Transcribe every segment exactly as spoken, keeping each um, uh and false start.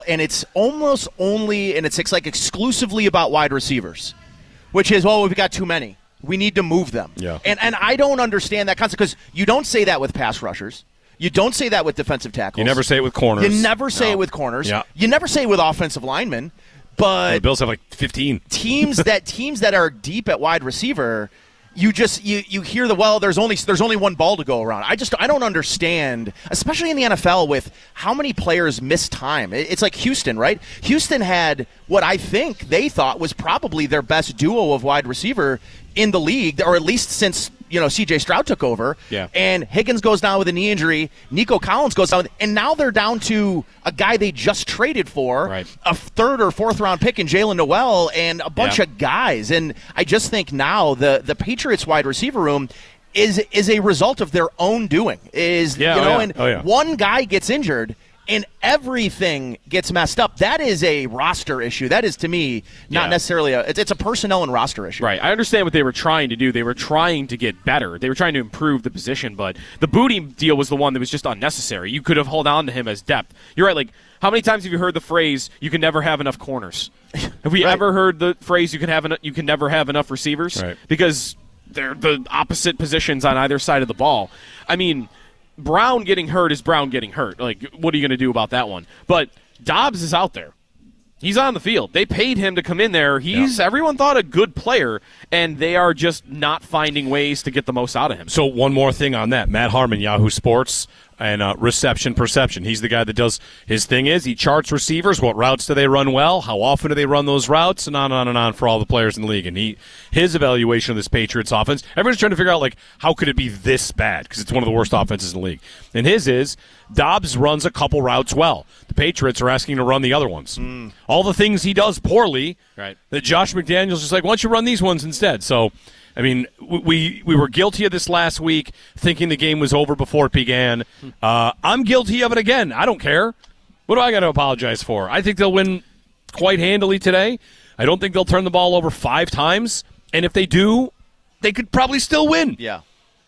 and it's almost only, and it's, it's like exclusively about wide receivers, which is, well, we've got too many. We need to move them. Yeah. And and I don't understand that concept because you don't say that with pass rushers. You don't say that with defensive tackles. You never say it with corners. You never say no. it with corners. Yeah. You never say it with offensive linemen. But well, the Bills have like fifteen. teams that teams that are deep at wide receiver, you just you, you hear the well. There's only there's only one ball to go around. I just I don't understand, especially in the N F L with how many players miss time. It's like Houston, right? Houston had what I think they thought was probably their best duo of wide receiver in the league, or at least since you know C J Stroud took over. Yeah. And Higgins goes down with a knee injury. Nico Collins goes down, and now they're down to a guy they just traded for, right. a third or fourth round pick in Jalen Noel, and a bunch yeah. of guys. And I just think now the the Patriots wide receiver room is is a result of their own doing. Is yeah, you oh know, yeah. and oh yeah. one guy gets injured. And everything gets messed up. That is a roster issue. That is, to me, not yeah. necessarily a it's, – it's a personnel and roster issue. Right. I understand what they were trying to do. They were trying to get better. They were trying to improve the position, but the Booty deal was the one that was just unnecessary. You could have held on to him as depth. You're right. Like, how many times have you heard the phrase, you can never have enough corners? Have we right. ever heard the phrase, you can have en- you can never have enough receivers? Right. Because they're the opposite positions on either side of the ball. I mean – Brown getting hurt is Brown getting hurt. Like, what are you going to do about that one? But Dobbs is out there. He's on the field. They paid him to come in there. He's yeah. everyone thought a good player, and they are just not finding ways to get the most out of him. So one more thing on that. Matt Harmon, Yahoo Sports, and uh, reception perception. He's the guy that does his thing is he charts receivers. What routes do they run well? How often do they run those routes? And on and on and on for all the players in the league. And he his evaluation of this Patriots offense, everyone's trying to figure out, like, how could it be this bad? Because it's one of the worst offenses in the league. And his is Dobbs runs a couple routes well. The Patriots are asking to run the other ones. Mm. All the things he does poorly, right. that Josh McDaniels is like, why don't you run these ones instead? So, I mean, we we were guilty of this last week, thinking the game was over before it began. Uh, I'm guilty of it again. I don't care. What do I got to apologize for? I think they'll win quite handily today. I don't think they'll turn the ball over five times. And if they do, they could probably still win. Yeah.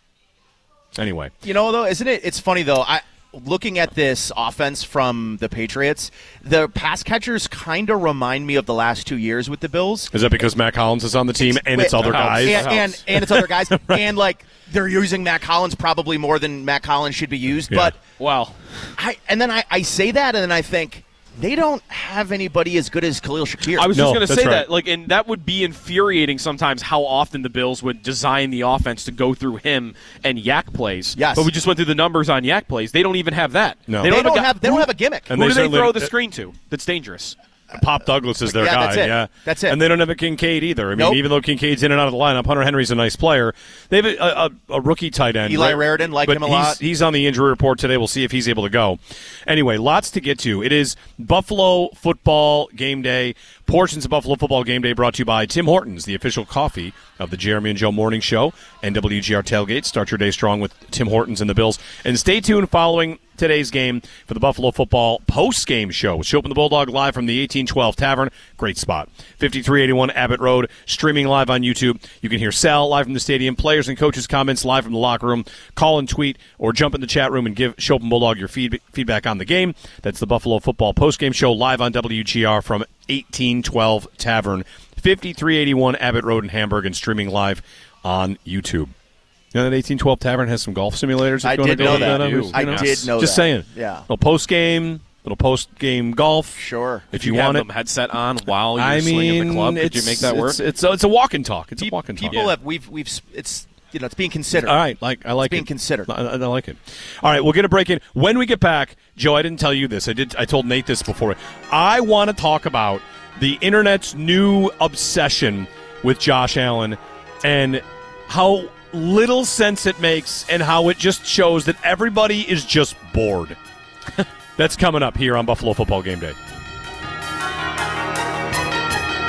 Anyway. You know, though, isn't it? It's funny, though. I looking at this offense from the Patriots, the pass catchers kind of remind me of the last two years with the Bills. Is that because Matt Collins is on the team it's, and it's it, other guys? And, and, and it's other guys. right. And, like, they're using Matt Collins probably more than Matt Collins should be used. Yeah. But, well, I and then I, I say that, and then I think, they don't have anybody as good as Khalil Shakir. I was no, just going to say right. that, like, and that would be infuriating sometimes how often the Bills would design the offense to go through him and yak plays. Yes. But we just went through the numbers on yak plays. They don't even have that. No. They, they don't, don't, have, they don't have a gimmick. And Who they do they certainly- throw the screen to that's dangerous? Pop Douglas is their yeah, guy. That's it. Yeah, that's it. And they don't have a Kincaid either. I mean, Nope. even though Kincaid's in and out of the lineup, Hunter Henry's a nice player. They have a, a, a rookie tight end. Eli right? Raritan, like but him a he's, lot. He's on the injury report today. We'll see if he's able to go. Anyway, lots to get to. It is Buffalo football game day. Portions of Buffalo football game day brought to you by Tim Hortons, the official coffee of the Jeremy and Joe Morning Show and W G R Tailgate. Start your day strong with Tim Hortons and the Bills. And stay tuned following today's game for the Buffalo football post-game show. We'll show up in the Bulldog live from the eighteen twelve Tavern. Great spot. fifty-three eighty-one Abbott Road, streaming live on YouTube. You can hear Sal live from the stadium, players and coaches' comments live from the locker room. Call and tweet or jump in the chat room and give Show Up in Bulldog your feed, feedback on the game. That's the Buffalo football post-game show live on W G R from eighteen twelve Tavern, fifty-three eighty-one Abbott Road in Hamburg, and streaming live on YouTube. You know that eighteen twelve Tavern has some golf simulators? I did know that. I did know that. Just saying. Yeah. Little post-game, little post-game golf. Sure. If you, you have want it. them headset on while you're I mean, swinging the club, could it's, you make that work? It's, it's, a, it's a walk and talk. It's Pe- a walk and talk. People Yeah. have, we've, we've, it's, you know, it's being considered. All right, like I like it's being it. considered. I, I like it. All right, we'll get a break in. When we get back, Joe, I didn't tell you this. I did. I told Nate this before. I want to talk about the internet's new obsession with Josh Allen and how little sense it makes and how it just shows that everybody is just bored. That's coming up here on Buffalo Football Game Day.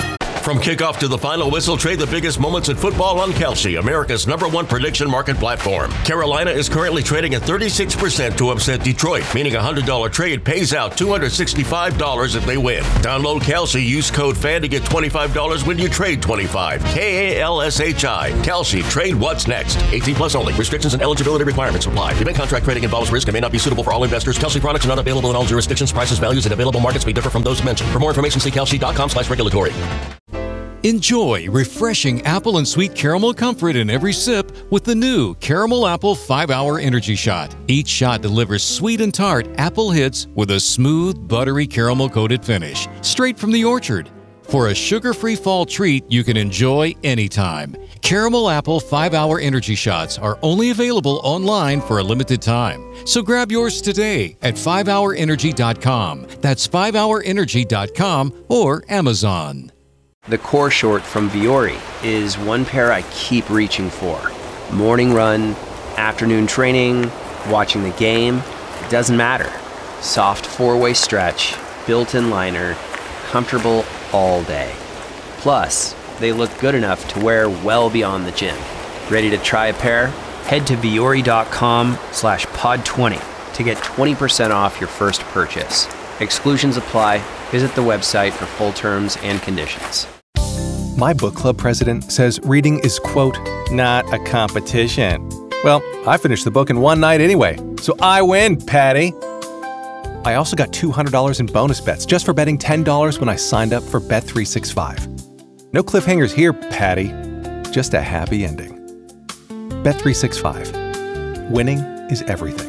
From kickoff to the final whistle, trade the biggest moments in football on Kalshi, America's number one prediction market platform. Carolina is currently trading at thirty-six percent to upset Detroit, meaning a one hundred dollars trade pays out two hundred sixty-five dollars if they win. Download Kalshi, use code FAN to get twenty-five dollars when you trade twenty-five dollars. K A L S H I. Kalshi, trade what's next. eighteen plus only. Restrictions and eligibility requirements apply. Event contract trading involves risk and may not be suitable for all investors. Kalshi products are not available in all jurisdictions. Prices, values, and available markets may differ from those mentioned. For more information, see kalshi.com slash regulatory. Enjoy refreshing apple and sweet caramel comfort in every sip with the new Caramel Apple five hour Energy Shot. Each shot delivers sweet and tart apple hits with a smooth, buttery caramel-coated finish, straight from the orchard. For a sugar-free fall treat you can enjoy anytime. Caramel Apple five hour Energy Shots are only available online for a limited time. So grab yours today at five hour energy dot com. That's five hour energy dot com or Amazon. The core short from Vuori is one pair I keep reaching for. Morning run, afternoon training, watching the game, it doesn't matter. Soft four-way stretch, built-in liner, comfortable all day. Plus, they look good enough to wear well beyond the gym. Ready to try a pair? Head to vuori.com slash pod 20 to get twenty percent off your first purchase. Exclusions apply. Visit the website for full terms and conditions. My book club president says reading is, quote, not a competition. Well, I finished the book in one night anyway, so I win, Patty. I also got two hundred dollars in bonus bets just for betting ten dollars when I signed up for Bet three sixty-five. No cliffhangers here, Patty. Just a happy ending. Bet three sixty-five. Winning is everything.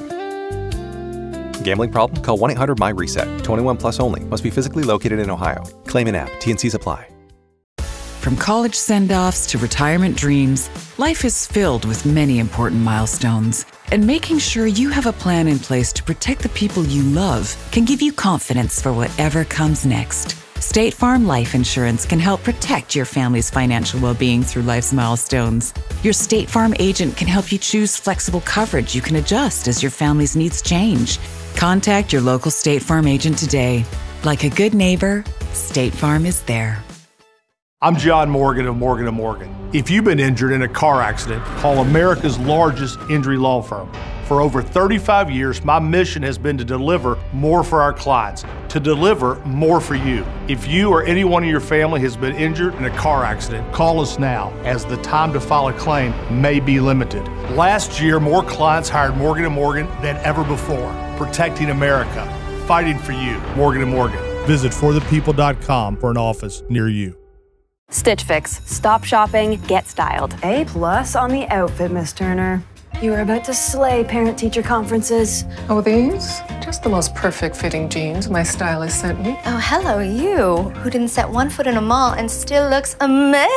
Gambling problem? Call one eight hundred M Y reset. twenty-one plus only. Must be physically located in Ohio. Claim in app. T N Cs apply. From college send-offs to retirement dreams, life is filled with many important milestones. And making sure you have a plan in place to protect the people you love can give you confidence for whatever comes next. State Farm Life Insurance can help protect your family's financial well-being through life's milestones. Your State Farm agent can help you choose flexible coverage you can adjust as your family's needs change. Contact your local State Farm agent today. Like a good neighbor, State Farm is there. I'm John Morgan of Morgan and Morgan. If you've been injured in a car accident, call America's largest injury law firm. For over thirty-five years, my mission has been to deliver more for our clients, to deliver more for you. If you or anyone in your family has been injured in a car accident, call us now, as the time to file a claim may be limited. Last year, more clients hired Morgan and Morgan than ever before, protecting America, fighting for you. Morgan and Morgan. Visit for the people dot com for an office near you. Stitch Fix. Stop shopping, get styled. A plus on the outfit, Miss Turner. You are about to slay parent-teacher conferences. Oh, these? Just the most perfect fitting jeans my stylist sent me. Oh, hello, you, who didn't set one foot in a mall and still looks amazing.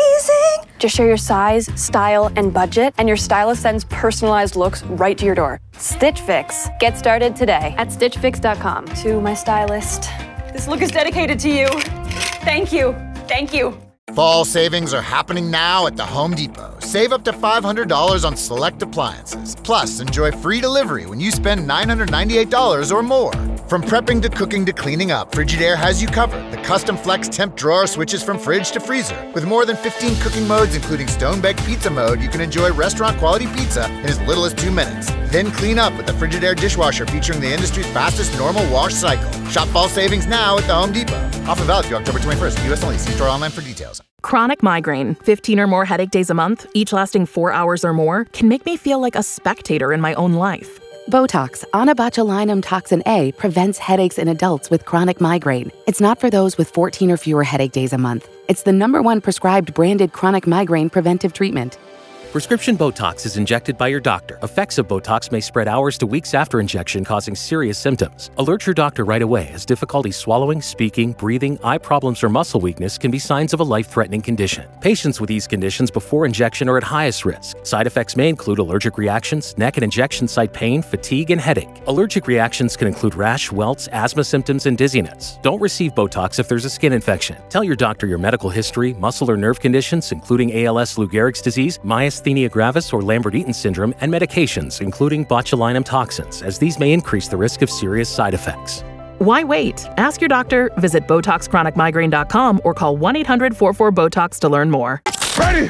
Just share your size, style, and budget, and your stylist sends personalized looks right to your door. Stitch Fix. Get started today at stitch fix dot com. To my stylist, this look is dedicated to you. Thank you. Thank you. Fall savings are happening now at the Home Depot. Save up to five hundred dollars on select appliances. Plus, enjoy free delivery when you spend nine hundred ninety-eight dollars or more. From prepping to cooking to cleaning up, Frigidaire has you covered. The custom flex temp drawer switches from fridge to freezer. With more than fifteen cooking modes, including stone-baked pizza mode, you can enjoy restaurant-quality pizza in as little as two minutes. Then clean up with the Frigidaire dishwasher featuring the industry's fastest normal wash cycle. Shop fall savings now at the Home Depot. Offer valid through October twenty-first. U S only. See store online for details. Chronic migraine, fifteen or more headache days a month, each lasting four hours or more, can make me feel like a spectator in my own life. Botox, onabotulinum toxin A, prevents headaches in adults with chronic migraine. It's not for those with fourteen or fewer headache days a month. It's the number one prescribed branded chronic migraine preventive treatment. Prescription Botox is injected by your doctor. Effects of Botox may spread hours to weeks after injection, causing serious symptoms. Alert your doctor right away, as difficulty swallowing, speaking, breathing, eye problems, or muscle weakness can be signs of a life-threatening condition. Patients with these conditions before injection are at highest risk. Side effects may include allergic reactions, neck and injection site pain, fatigue, and headache. Allergic reactions can include rash, welts, asthma symptoms, and dizziness. Don't receive Botox if there's a skin infection. Tell your doctor your medical history, muscle or nerve conditions, including A L S, Lou Gehrig's disease, myasthenia gravis or Lambert-Eaton syndrome, and medications, including botulinum toxins, as these may increase the risk of serious side effects. Why wait? Ask your doctor, visit Botox Chronic Migraine dot com, or call one eight hundred four four BOTOX to learn more. Ready?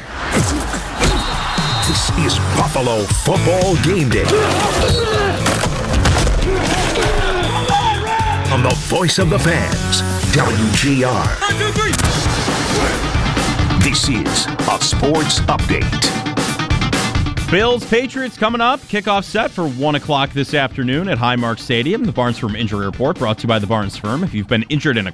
This is Buffalo Football Game Day. On the voice of the fans, W G R. One, two, three. This is a sports update. Bills Patriots coming up. Kickoff set for one o'clock this afternoon at Highmark Stadium. The Barnes Firm Injury Report brought to you by the Barnes Firm. If you've been injured in a